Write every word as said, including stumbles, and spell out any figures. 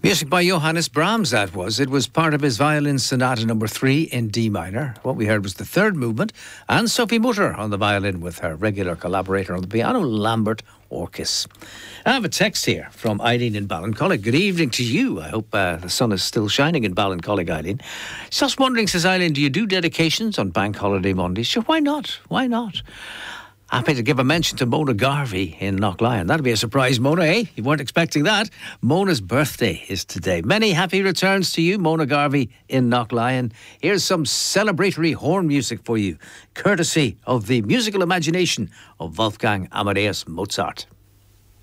Music by Johannes Brahms, that was. It was part of his Violin Sonata number three in D minor. What we heard was the third movement, and Sophie Mutter on the violin with her regular collaborator on the piano, Lambert Orkis. I have a text here from Eileen in Ballincollig. Good evening to you. I hope uh, the sun is still shining in Ballincollig, Eileen. Just wondering, says Eileen, do you do dedications on Bank Holiday Mondays? Sure, why not? Why not? Happy to give a mention to Mona Garvey in Knocklion. That'll be a surprise, Mona, eh? You weren't expecting that. Mona's birthday is today. Many happy returns to you, Mona Garvey in Knocklion. Here's some celebratory horn music for you, courtesy of the musical imagination of Wolfgang Amadeus Mozart.